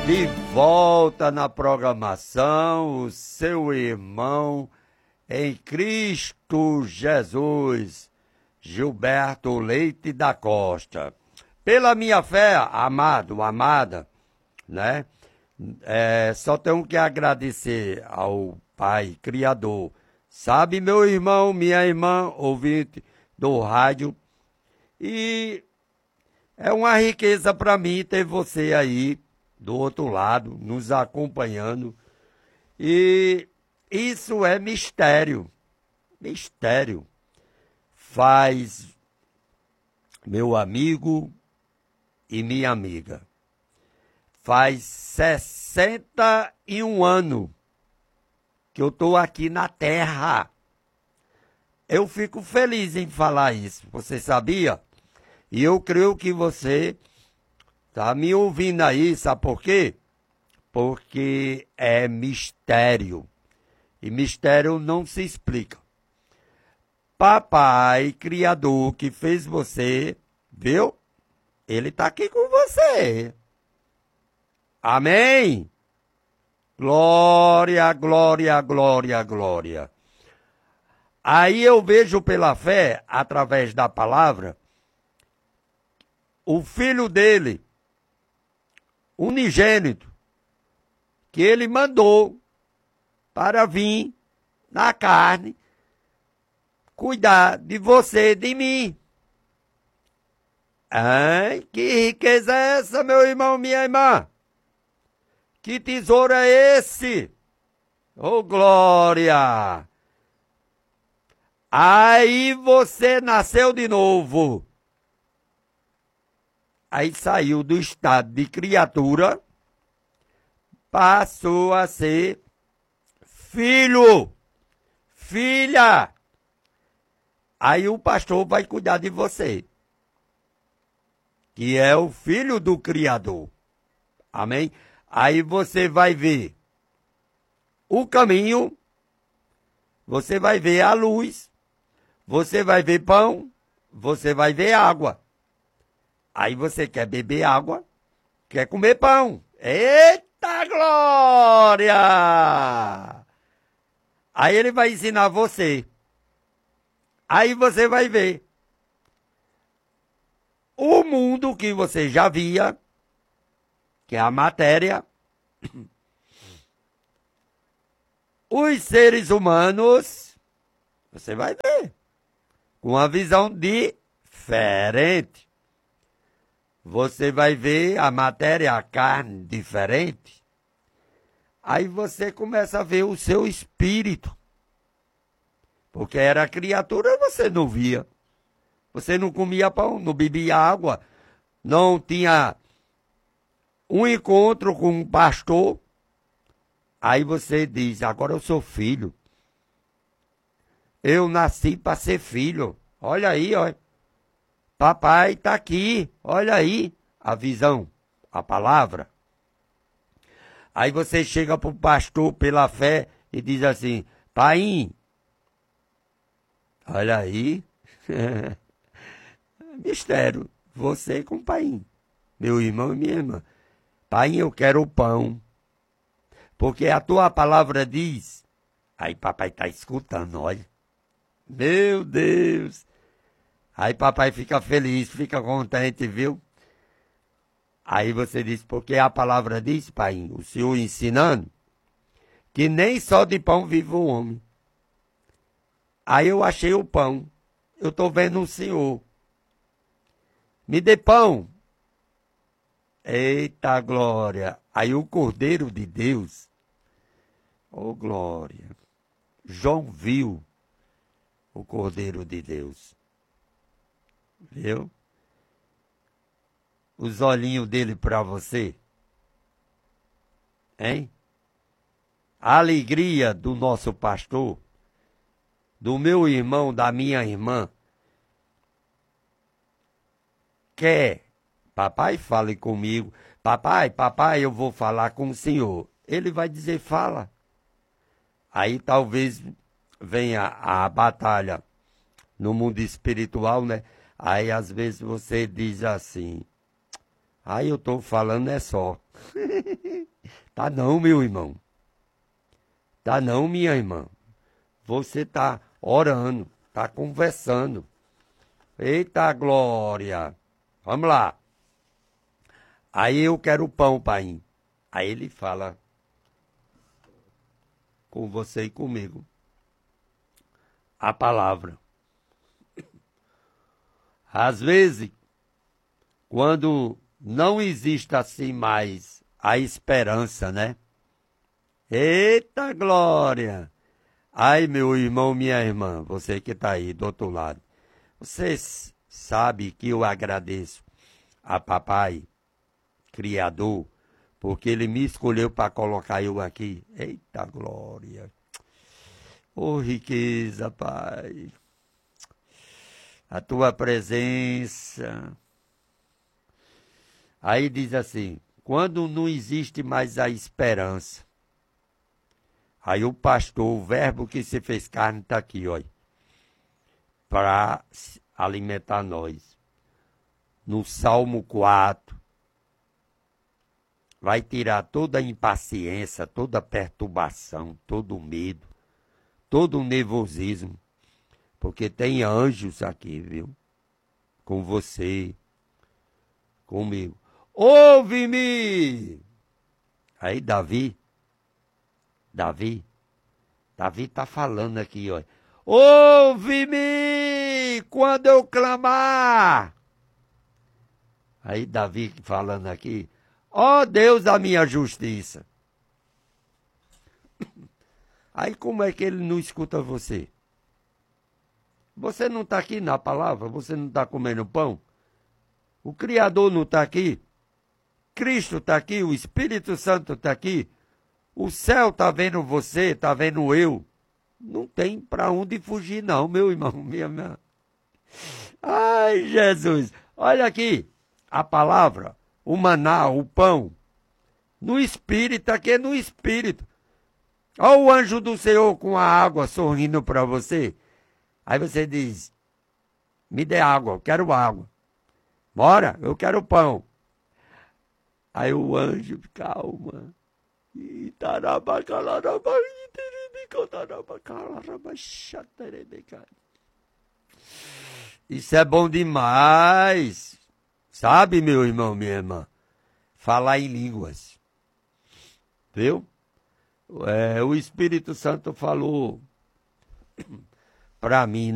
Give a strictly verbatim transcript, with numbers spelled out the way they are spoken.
De volta na programação, o seu irmão em Cristo Jesus, Gilberto Leite da Costa. Pela minha fé, amado, amada, né? É, só tenho que agradecer ao Pai Criador. Sabe, meu irmão, minha irmã, ouvinte do rádio, e é uma riqueza para mim ter você aí do outro lado, nos acompanhando. E isso é mistério. Mistério. Faz, meu amigo e minha amiga, faz sessenta e um anos que eu estou aqui na Terra. Eu fico feliz em falar isso. Você sabia? E eu creio que você tá me ouvindo aí, sabe por quê? Porque é mistério. E mistério não se explica. Papai Criador que fez você, viu? Ele tá aqui com você. Amém? Glória, glória, glória, glória. Aí eu vejo pela fé, através da palavra, o filho dele, unigênito, que ele mandou para vir na carne, cuidar de você, de mim. Ai, que riqueza é essa, meu irmão, minha irmã? Que tesouro é esse? Oh, glória! Aí você nasceu de novo. Aí saiu do estado de criatura, passou a ser filho, filha. Aí o pastor vai cuidar de você, que é o filho do Criador. Amém? Aí você vai ver o caminho, você vai ver a luz, você vai ver pão, você vai ver água. Aí você quer beber água, quer comer pão. Eita glória! Aí ele vai ensinar você. Aí você vai ver o mundo que você já via, que é a matéria, os seres humanos, você vai ver, com uma visão diferente. Você vai ver a matéria, a carne diferente. Aí você começa a ver o seu espírito. Porque era criatura, você não via. Você não comia pão, não bebia água, não tinha um encontro com um pastor. Aí você diz, agora eu sou filho. Eu nasci para ser filho. Olha aí, olha. Papai está aqui, olha aí a visão, a palavra. Aí você chega para o pastor pela fé e diz assim, pai, olha aí, mistério, você com o pai, meu irmão e minha irmã. Pai, eu quero o pão, porque a tua palavra diz. Aí papai está escutando, olha. Meu Deus. Aí papai fica feliz, fica contente, viu? Aí você diz, porque a palavra diz, pai, o Senhor ensinando, que nem só de pão vive o homem. Aí eu achei o pão, eu estou vendo o Senhor. Me dê pão. Eita glória. Aí o Cordeiro de Deus, oh glória. João viu o Cordeiro de Deus. Viu? Os olhinhos dele para você. Hein? A alegria do nosso pastor, do meu irmão, da minha irmã. Quer, papai, fale comigo. Papai, papai, eu vou falar com o senhor. Ele vai dizer, fala. Aí talvez venha a batalha no mundo espiritual, né? Aí às vezes você diz assim, aí eu estou falando é só. Tá não, meu irmão. Tá não, minha irmã. Você tá orando, tá conversando. Eita glória. Vamos lá. Aí eu quero o pão, pai. Aí ele fala com você e comigo a palavra. Às vezes, quando não existe assim mais a esperança, né? Eita glória! Ai, meu irmão, minha irmã, você que está aí do outro lado, você s- sabe que eu agradeço a papai, Criador, porque ele me escolheu para colocar eu aqui. Eita glória! Ô riqueza, pai, a tua presença. Aí diz assim, quando não existe mais a esperança, aí o pastor, o verbo que se fez carne está aqui, olha, para alimentar nós. No Salmo quatro, vai tirar toda a impaciência, toda a perturbação, todo o medo, todo o nervosismo, porque tem anjos aqui, viu? Com você, comigo. Ouve-me! Aí Davi, Davi, Davi está falando aqui, olha. Ouve-me quando eu clamar. Aí Davi falando aqui, ó Deus da minha justiça. Aí como é que ele não escuta você? Você não está aqui na palavra? Você não está comendo pão? O Criador não está aqui? Cristo está aqui? O Espírito Santo está aqui? O céu está vendo você, está vendo eu? Não tem para onde fugir não, meu irmão, minha irmã. Ai, Jesus. Olha aqui, a palavra, o maná, o pão. No Espírito, aqui é no Espírito. Olha o anjo do Senhor com a água sorrindo para você. Aí você diz, me dê água, eu quero água. Bora, eu quero pão. Aí o anjo, calma. Isso é bom demais. Sabe, meu irmão, minha irmã? Falar em línguas. Viu? É, o Espírito Santo falou para mim, né?